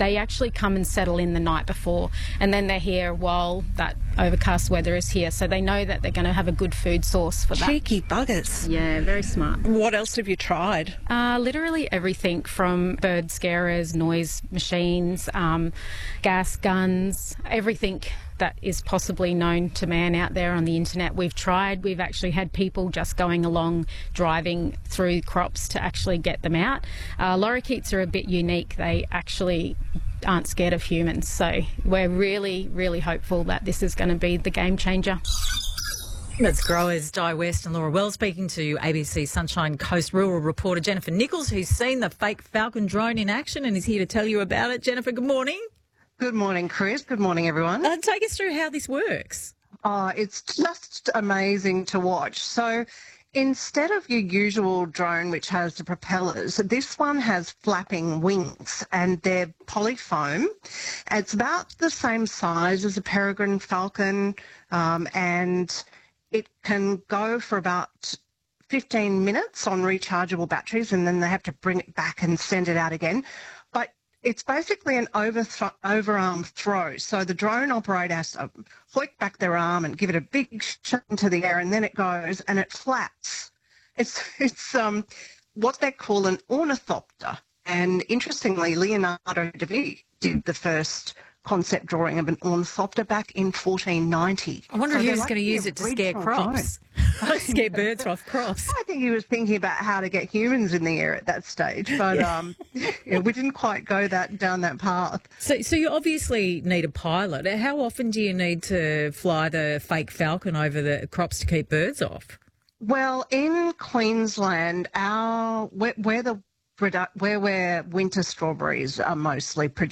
they actually come and settle in the night before, and then they're here while that overcast weather is here, so they know that they're going to have a good food source for that. Cheeky buggers. Yeah, very smart. What else have you tried? Literally everything from bird scarers, noise machines, gas guns, everything that is possibly known to man out there on the internet. We've tried. We've actually had people just going along, driving through crops to actually get them out. Lorikeets are a bit unique. They actually aren't scared of humans. So we're really, really hopeful that this is going to be the game changer. That's growers Di West and Laura Wells speaking to ABC Sunshine Coast rural reporter Jennifer Nichols, who's seen the fake Falcon drone in action and is here to tell you about it. Jennifer, good morning. Good morning, Chris. Good morning, everyone. Take us through how this works. It's just amazing to watch. So instead of your usual drone, which has the propellers, this one has flapping wings and they're polyfoam. It's about the same size as a peregrine falcon, and it can go for about 15 minutes on rechargeable batteries, and then they have to bring it back and send it out again. But it's basically an overarm throw. So the drone operator has to flick back their arm and give it a big shot into the air, and then it goes and it flaps. It's what they call an ornithopter. And interestingly, Leonardo da Vinci did the first concept drawing of an ornithopter back in 1490. I wonder if he was going to use it to scare crops. Scare birds off crops. I think he was thinking about how to get humans in the air at that stage, but yeah, we didn't quite go down that path. So you obviously need a pilot. How often do you need to fly the fake Falcon over the crops to keep birds off? Well, in Queensland, where winter strawberries are mostly produced,